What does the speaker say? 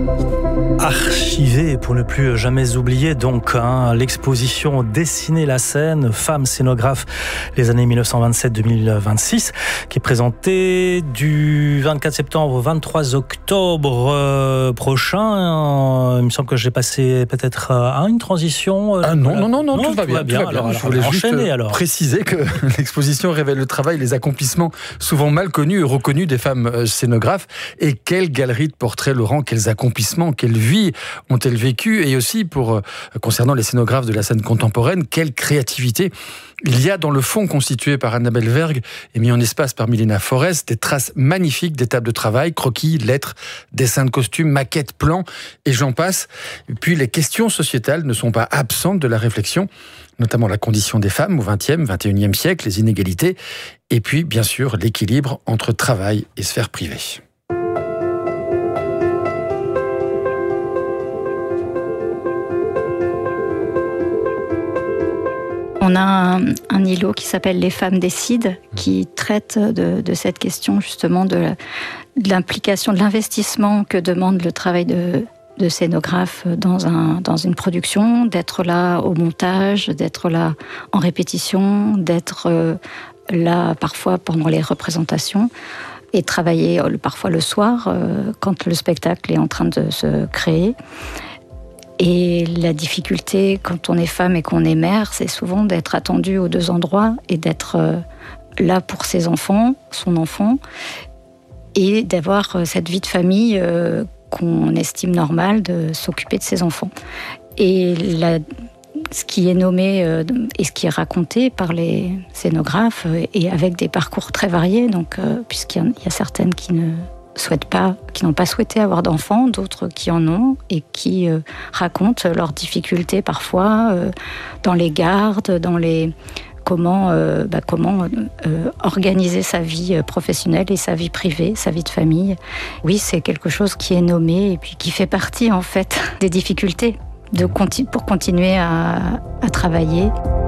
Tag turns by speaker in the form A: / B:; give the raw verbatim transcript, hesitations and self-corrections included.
A: Archivé pour ne plus jamais oublier donc hein, l'exposition Dessiner la scène, femmes scénographes les années mille neuf cent vingt-sept à deux mille vingt-six qui est présentée du vingt-quatre septembre au vingt-trois octobre euh, prochain. Euh, il me semble que j'ai passé peut-être euh, à une transition. Euh,
B: ah non, non, non, non, non, tout va bien.
A: Va bien.
B: Tout va bien.
A: Alors,
B: Je voulais
A: alors,
B: juste
A: enchaîner, alors.
B: préciser que l'exposition révèle le travail, les accomplissements souvent mal connus et reconnus des femmes scénographes. Et quelle galerie de portraits, Laurent, quels accomplissements, quelle vie ont-elles vécu, et aussi pour euh, concernant les scénographes de la scène contemporaine, quelle créativité il y a dans le fond constitué par Annabelle Vergue et mis en espace par Milena Forest, des traces magnifiques des tables de travail, croquis, lettres, dessins de costumes, maquettes, plans, et j'en passe. Et puis les questions sociétales ne sont pas absentes de la réflexion, notamment la condition des femmes au vingtième, vingt et unième siècle, les inégalités, et puis bien sûr l'équilibre entre travail et sphère privée.
C: On a un, un îlot qui s'appelle Les femmes décident, qui traite de, de cette question justement de, la, de l'implication, de l'investissement que demande le travail de, de scénographe dans, un, dans une production, d'être là au montage, d'être là en répétition, d'être là parfois pendant les représentations et travailler parfois le soir quand le spectacle est en train de se créer. Et la difficulté, quand on est femme et qu'on est mère, c'est souvent d'être attendue aux deux endroits et d'être là pour ses enfants, son enfant, et d'avoir cette vie de famille qu'on estime normale, de s'occuper de ses enfants. Et la, ce qui est nommé et ce qui est raconté par les scénographes, et avec des parcours très variés, donc, puisqu'il y a certaines qui ne... souhaitent pas, qui n'ont pas souhaité avoir d'enfants, d'autres qui en ont et qui euh, racontent leurs difficultés parfois euh, dans les gardes, dans les comment euh, bah, comment euh, organiser sa vie professionnelle et sa vie privée, sa vie de famille. Oui, c'est quelque chose qui est nommé et puis qui fait partie en fait des difficultés de conti- pour continuer à, à travailler.